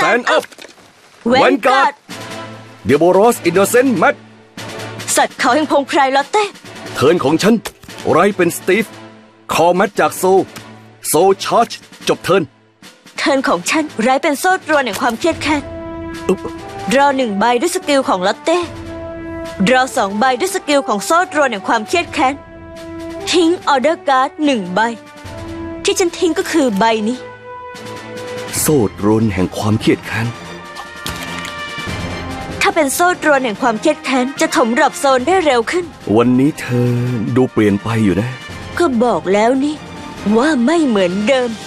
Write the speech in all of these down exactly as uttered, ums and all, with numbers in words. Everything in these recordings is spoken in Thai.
Stand up เวนการ์ดเดโบรอสอินโนเซนต์แมทสัตว์เขาแห่งพงไพรลอตเต้เทิร์นของฉันไรเป็นสตีฟคอแมทจากโซโซชาร์จจบเทิร์นเทิร์นของฉันไรเป็นโซ่ตรวนแห่งความเครียดแค้นรอหนึ่งใบด้วยสกิลของลอตเต้รอสองใบด้วยสกิลของโซ่ตรวนแห่งความเครียดแค้นทิ้งออเดอร์การ์ดหนึ่งใบที่ฉันทิ้งก็คือใบนี้โซ่ตรวนแห่งความเครียดแค้นถ้าเป็นโซ่ตรวนแห่งความเครียดแค้นจะถมหลบโซนได้เร็วขึ้นวันนี้เธอดูเปลี่ยนไปอยู่นะก็บอกแล้วนี่ว่าไม่เหมือนเดิม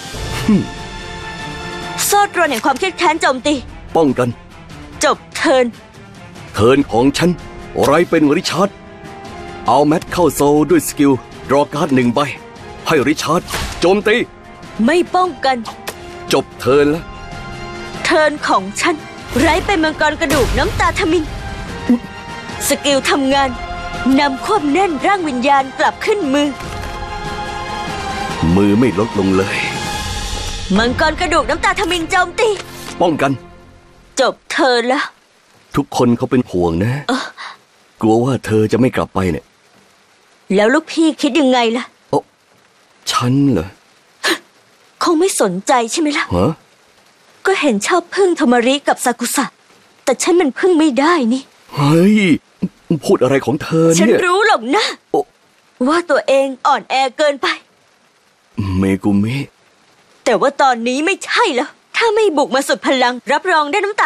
โซ่ตรวนแห่งความเครียดแค้นโจมตีป้องกันจบเทิร์นเทิร์นของฉันไรเป็นริชาร์ดเอาแมทเข้าโซด้วยสกิลดรอการ์ดหนึ่งใบให้ริชาร์ดโจมตีไม่ป้องกันจบเทิร์นแล้วเทิร์นของฉันไรเป็นมังกรกระดูกน้ำตาทมินสกิลทำงานนำควบแน่นร่างวิญญาณกลับขึ้นมือมือไม่ลดลงเลยมังกรกระดูกน้ำตาทมินโจมตีป้องกันจบเทิร์นแล้วทุกคนเขาเป็นห่วงนะกลัวว่าเธอจะไม่กลับไปเนี่ยแล้วลูกพี่คิดยังไงล่ะโอ้ฉันเหรอคงไม่สนใจใช่ไหมล่ะฮะก็เห็นชอบพึ่งโทมาริกับซากุสะแต่ฉันมันพึ่งไม่ได้นี่เฮ้ยพูดอะไรของเธอเนี่ยฉันรู้หรอกนะว่าตัวเองอ่อนแอเกินไปเมกุมิแต่ว่าตอนนี้ไม่ใช่แล้วถ้าไม่บุกมาสุดพลังรับรองได้น้ำตา